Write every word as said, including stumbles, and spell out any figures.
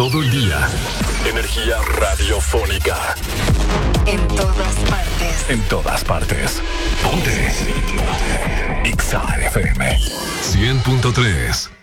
Todo el día. Energía radiofónica. En todas partes. En todas partes. Ponte. X A F M. cien punto tres.